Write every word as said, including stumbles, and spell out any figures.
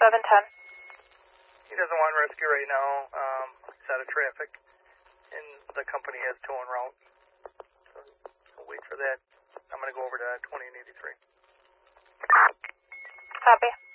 seven ten. He doesn't want rescue right now. Um, he's out of traffic, and the company has towing route. So we'll wait for that. I'm going to go over to twenty and eighty-three. Copy.